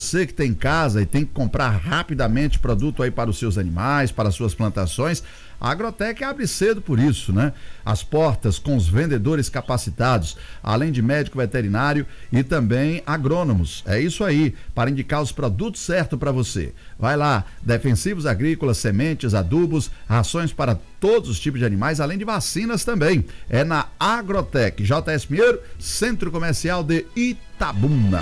você que tem casa e tem que comprar rapidamente produto aí para os seus animais, para as suas plantações, a Agrotec abre cedo por isso, né? As portas com os vendedores capacitados, além de médico veterinário e também agrônomos. É isso aí, para indicar os produtos certos para você. Vai lá, defensivos agrícolas, sementes, adubos, rações para todos os tipos de animais, além de vacinas também. É na Agrotec, JS Pinheiro, Centro Comercial de Itabuna.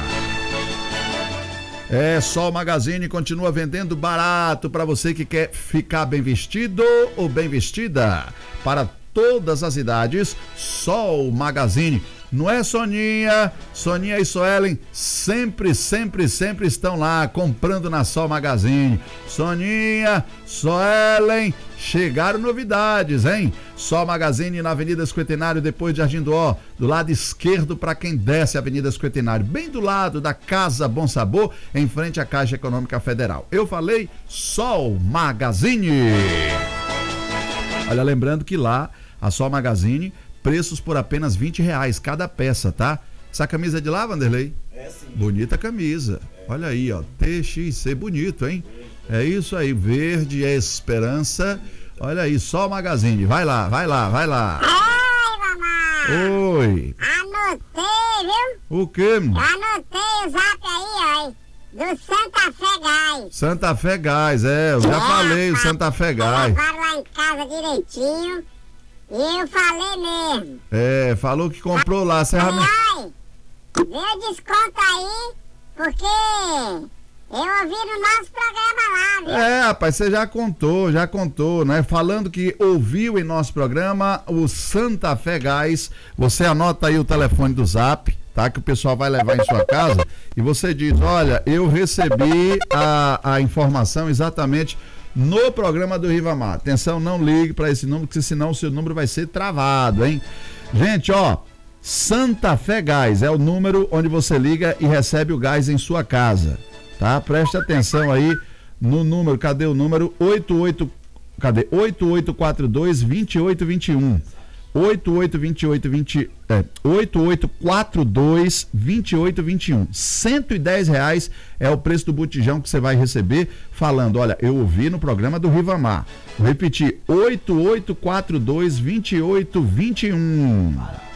Só o Magazine continua vendendo barato para você que quer ficar bem vestido ou bem vestida. Para todas as idades, só o Magazine. Não é Soninha? Soninha e Soelen sempre estão lá comprando na Sol Magazine. Soninha, Soelen, chegaram novidades, hein? Sol Magazine na Avenida Esquetenário, depois de Jardim do Ó, do lado esquerdo para quem desce a Avenida Esquetenário, bem do lado da Casa Bom Sabor, em frente à Caixa Econômica Federal. Eu falei Sol Magazine. Olha, lembrando que lá, a Sol Magazine, preços por apenas R$20 cada peça, tá? Essa camisa é de lá, Vanderlei? É sim. Bonita camisa. Olha aí, ó, TXC, bonito, hein? É isso aí, verde é esperança. Olha aí, só o Magazine. Vai lá. Oi, mamãe. Oi. Anotei, viu? O quê? Eu anotei o zap aí, ó. Do Santa Fé Gás. Santa Fé Gás, eu já falei, o Santa Fé Gás. Levaram lá em casa direitinho. E eu falei mesmo. Falou que comprou lá. Ai, deu desconto aí, porque eu ouvi no nosso programa lá, viu? Rapaz, você já contou, né? Falando que ouviu em nosso programa o Santa Fé Gás. Você anota aí o telefone do Zap, tá? Que o pessoal vai levar em sua casa. E você diz, olha, eu recebi a informação exatamente no programa do Rivamar. Atenção, não ligue para esse número, porque senão o seu número vai ser travado, hein? Gente, ó, Santa Fé Gás é o número onde você liga e recebe o gás em sua casa, tá? Preste atenção aí no número, cadê o número? 8842-2821. 8842-2821. R$110 é o preço do botijão que você vai receber, falando, olha, eu ouvi no programa do Rivamar. Vou repetir, 8842-2821.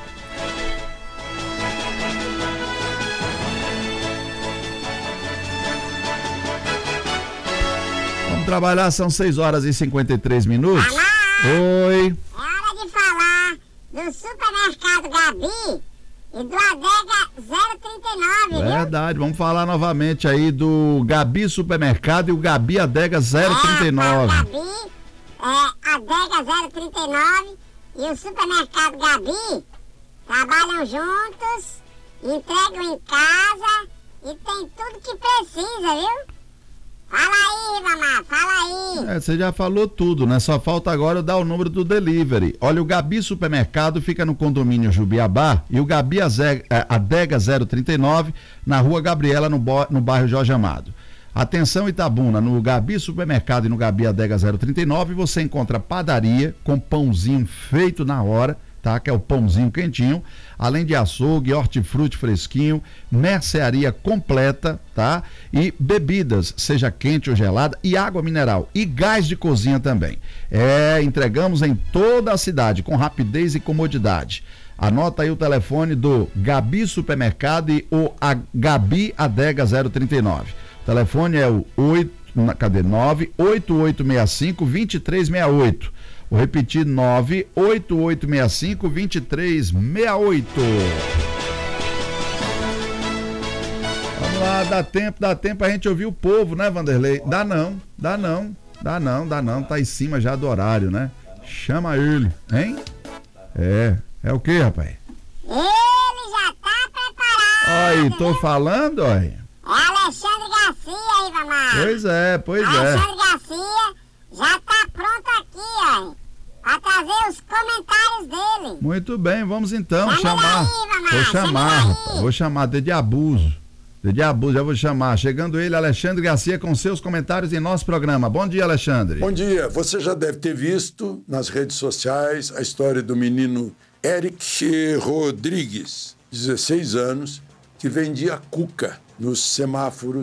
Vamos trabalhar, são 6h53. Oi. Do supermercado Gabi e do Adega 039, Verdade, vamos falar novamente aí do Gabi Supermercado e o Gabi Adega 039. Adega 039 e o supermercado Gabi trabalham juntos, entregam em casa e tem tudo que precisa, viu? Fala aí, mamãe, fala aí. Você já falou tudo, né? Só falta agora eu dar o número do delivery. Olha, o Gabi Supermercado fica no condomínio Jubiabá e o Gabi Adega 039 na Rua Gabriela, no bairro Jorge Amado. Atenção, Itabuna, no Gabi Supermercado e no Gabi Adega 039 você encontra padaria com pãozinho feito na hora, tá? Que é o pãozinho quentinho, além de açougue, hortifruti fresquinho, mercearia completa, tá? E bebidas, seja quente ou gelada, e água mineral, e gás de cozinha também. Entregamos em toda a cidade, com rapidez e comodidade. Anota aí o telefone do Gabi Supermercado e o Gabi Adega 039. O telefone é o 98865-2368. Vou repetir, 98865-2368. Vamos lá, dá tempo a gente ouvir o povo, né, Vanderlei? Dá não, tá em cima já do horário, né? Chama ele, hein? É o que, rapaz? Ele já tá preparado. Aí, tô falando, olha. É Alexandre Garcia aí, mamãe. Pois é. Alexandre Garcia já tá pronto aqui, ó, pra trazer os comentários dele. Muito bem, vamos então chamar. Vou chamar de abuso, já vou chamar. Chegando ele, Alexandre Garcia, com seus comentários em nosso programa. Bom dia, Alexandre. Bom dia. Você já deve ter visto nas redes sociais a história do menino Eric Rodrigues, 16 anos, que vendia cuca nos semáforos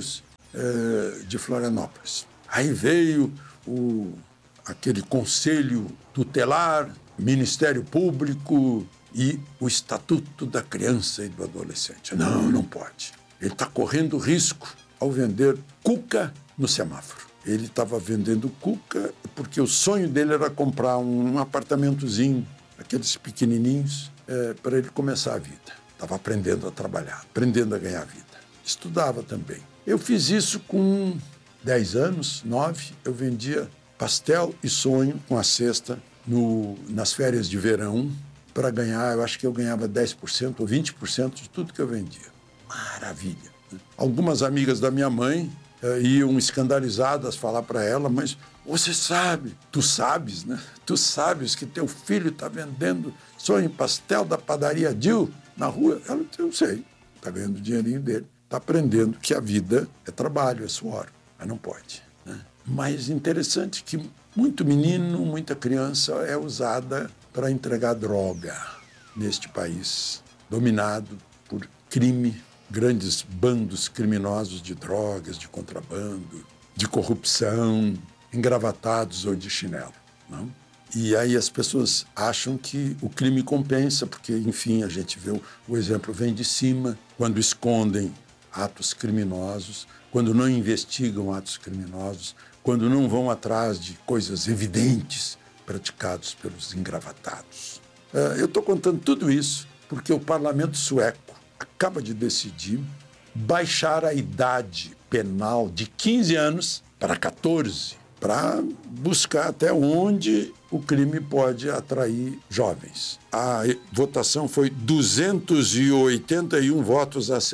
de Florianópolis. Aí veio aquele conselho tutelar, Ministério Público e o Estatuto da Criança e do Adolescente. Não pode. Ele está correndo risco ao vender cuca no semáforo. Ele estava vendendo cuca porque o sonho dele era comprar um apartamentozinho, aqueles pequenininhos, para ele começar a vida. Estava aprendendo a trabalhar, aprendendo a ganhar vida. Estudava também. Eu fiz isso com 10 anos, 9, eu vendia pastel e sonho com a cesta nas férias de verão para ganhar, eu acho que eu ganhava 10% ou 20% de tudo que eu vendia. Maravilha. Né? Algumas amigas da minha mãe iam escandalizadas falar para ela, mas você sabe, tu sabes, né? Tu sabes que teu filho está vendendo sonho e pastel da padaria Dil na rua? Ela, eu sei, está ganhando o dinheirinho dele, está aprendendo que a vida é trabalho, é suor, mas não pode. Né? Mas interessante que muito menino, muita criança é usada para entregar droga neste país, dominado por crime, grandes bandos criminosos de drogas, de contrabando, de corrupção, engravatados ou de chinelo. Não? E aí as pessoas acham que o crime compensa, porque, enfim, a gente vê o exemplo vem de cima, quando escondem atos criminosos, quando não investigam atos criminosos, quando não vão atrás de coisas evidentes praticados pelos engravatados. Eu estou contando tudo isso porque o parlamento sueco acaba de decidir baixar a idade penal de 15 anos para 14, para buscar até onde o crime pode atrair jovens. A votação foi 281 votos a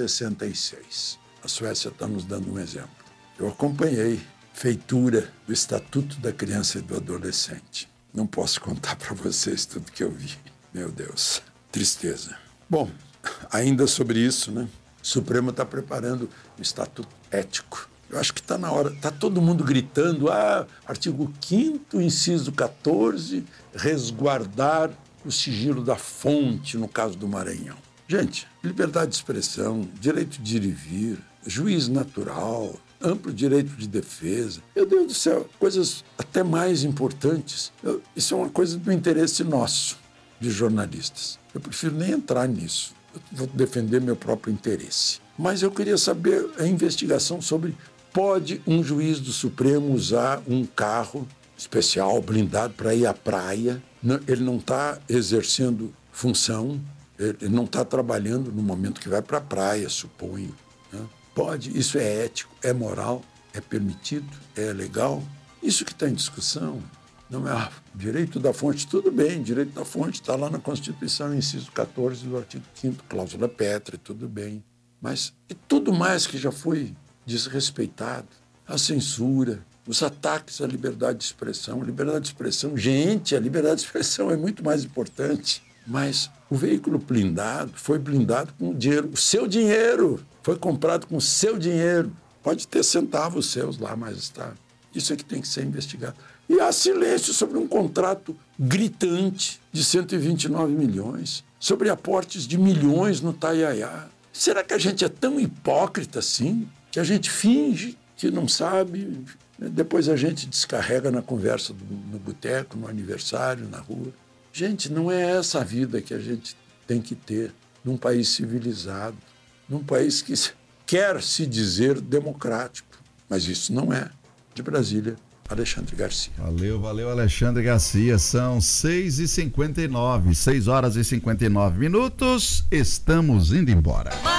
66. A Suécia está nos dando um exemplo. Eu acompanhei feitura do Estatuto da Criança e do Adolescente. Não posso contar para vocês tudo que eu vi. Meu Deus, tristeza. Bom, ainda sobre isso, né? O Supremo está preparando o Estatuto Ético. Eu acho que está na hora, está todo mundo gritando, artigo 5º, inciso 14, resguardar o sigilo da fonte, no caso do Maranhão. Gente, liberdade de expressão, direito de ir e vir, juiz natural, amplo direito de defesa. Meu Deus do céu, coisas até mais importantes. Isso é uma coisa do interesse nosso, de jornalistas. Eu prefiro nem entrar nisso. Eu vou defender meu próprio interesse. Mas eu queria saber a investigação sobre pode um juiz do Supremo usar um carro especial, blindado, para ir à praia. Ele não está exercendo função, ele não está trabalhando no momento que vai para a praia, suponho. Né? Pode, isso é ético, é moral, é permitido, é legal. Isso que está em discussão não é direito da fonte, tudo bem, direito da fonte está lá na Constituição, inciso 14 do artigo 5º, cláusula pétrea, tudo bem. Mas e tudo mais que já foi desrespeitado, a censura, os ataques à liberdade de expressão. Liberdade de expressão, gente, a liberdade de expressão é muito mais importante. Mas o veículo blindado foi blindado com o dinheiro, o seu dinheiro, foi comprado com o seu dinheiro. Pode ter centavos seus lá, mas está. Isso é que tem que ser investigado. E há silêncio sobre um contrato gritante de 129 milhões, sobre aportes de milhões no Taiaiá. Será que a gente é tão hipócrita assim, que a gente finge que não sabe, depois a gente descarrega na conversa no boteco, no aniversário, na rua? Gente, não é essa a vida que a gente tem que ter num país civilizado, num país que quer se dizer democrático, mas isso não é. De Brasília, Alexandre Garcia. Valeu, Alexandre Garcia. São 6h59, 6 horas e 59 minutos. Estamos indo embora.